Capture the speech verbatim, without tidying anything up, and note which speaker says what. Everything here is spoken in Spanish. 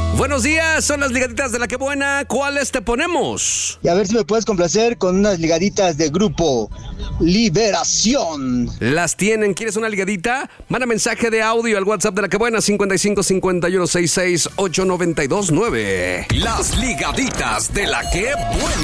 Speaker 1: Buenos días, son las ligaditas de La Que Buena. ¿Cuáles te ponemos?
Speaker 2: Y a ver si me puedes complacer con unas ligaditas de grupo Liberación.
Speaker 1: Las tienen. ¿Quieres una ligadita? Manda mensaje de audio al WhatsApp de La Que Buena, cincuenta y cinco cincuenta y uno sesenta y seis ocho noventa y dos nueve.
Speaker 3: Las ligaditas de La Que Buena.